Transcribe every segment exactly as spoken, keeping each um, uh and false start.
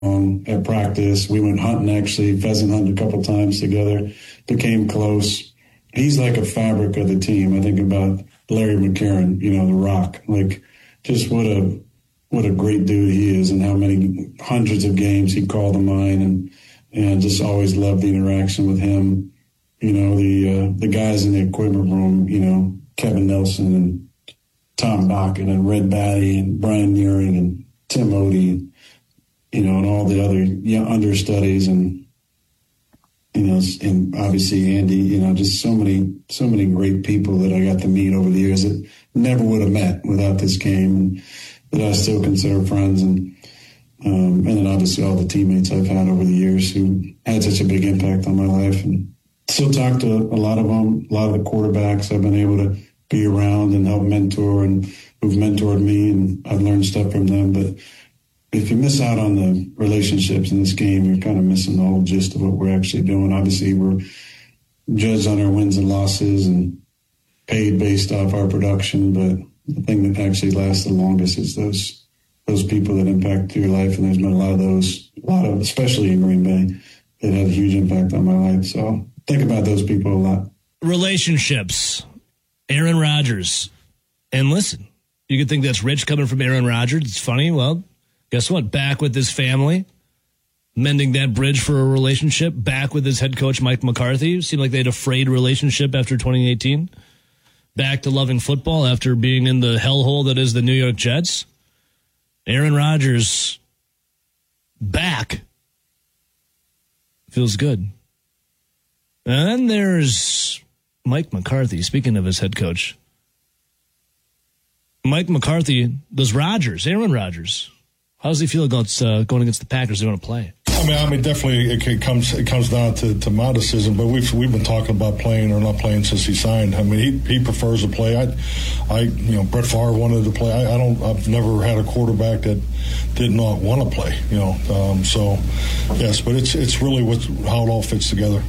um, at practice. We went hunting, actually, pheasant hunting a couple times together, became close. He's like a fabric of the team. I think about Larry McCarron, you know, the Rock. Like, just what a what a great dude he is, and how many hundreds of games he called to mind, and and just always loved the interaction with him. You know, the uh, the guys in the equipment room, you know, Kevin Nelson and Tom Dockett and Red Batty and Brian Nearing and Tim Odie, you know, and all the other young understudies, and, you know, and obviously Andy, you know, just so many, so many great people that I got to meet over the years that never would have met without this game, and that I still consider friends. And, um, and then obviously all the teammates I've had over the years who had such a big impact on my life, and still talk to a lot of them, a lot of the quarterbacks I've been able to be around and help mentor, and who've mentored me, and I've learned stuff from them. But if you miss out on the relationships in this game, you're kind of missing the whole gist of what we're actually doing. Obviously, we're judged on our wins and losses and paid based off our production, but the thing that actually lasts the longest is those those people that impact your life, and there's been a lot of those, a lot of, especially in Green Bay, that had a huge impact on my life. So think about those people a lot. Relationships. Aaron Rodgers. And listen, you could think that's rich coming from Aaron Rodgers. It's funny. Well, guess what? Back with his family, mending that bridge for a relationship. Back with his head coach, Mike McCarthy. Seemed like they had a frayed relationship after twenty eighteen. Back to loving football after being in the hellhole that is the New York Jets. Aaron Rodgers back. Feels good. And then there's Mike McCarthy, speaking of his head coach. Mike McCarthy, does Rodgers, Aaron Rodgers, how does he feel against, uh, going against the Packers they're going to play? I mean, I mean, definitely it, it comes it comes down to, to my decision, but we've we've been talking about playing or not playing since he signed. I mean, he he prefers to play. I, I you know, Brett Favre wanted to play. I, I don't. I've never had a quarterback that did not want to play. You know, um, so yes, but it's it's really what how it all fits together.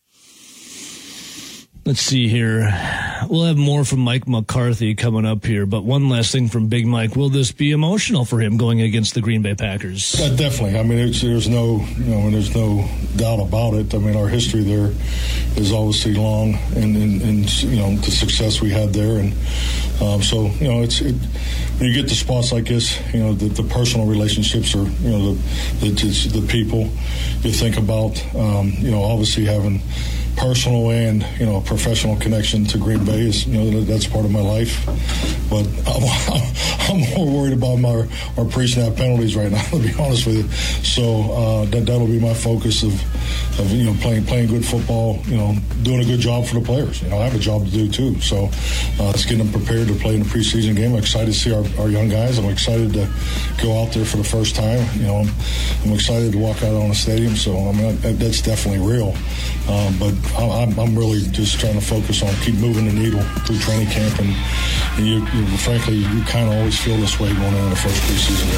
Let's see here. We'll have more from Mike McCarthy coming up here, but one last thing from Big Mike. Will this be emotional for him going against the Green Bay Packers? Uh, definitely. I mean, it's, there's no, you know, there's no doubt about it. I mean, our history there is obviously long, and, and, and you know, the success we had there, and um, so you know, it's it, when you get to spots like this, you know, the, the personal relationships are, you know, the the, the people you think about, um, you know, obviously having personal and, you know, professional connection to Green Bay is, you know, that's part of my life. But I'm, I'm more worried about my, our pre-snap penalties right now, to be honest with you. So uh, that, that'll be my focus of, of, you know, playing playing good football, you know, doing a good job for the players. You know, I have a job to do too. So uh, it's getting them prepared to play in the preseason game. I'm excited to see our, our young guys. I'm excited to go out there for the first time. You know, I'm, I'm excited to walk out on the stadium. So, I mean, that, that's definitely real. Um, but I'm, I'm really just trying to focus on keep moving the needle through training camp, and, and you, you frankly, you kind of always feel this way going into the first preseason game.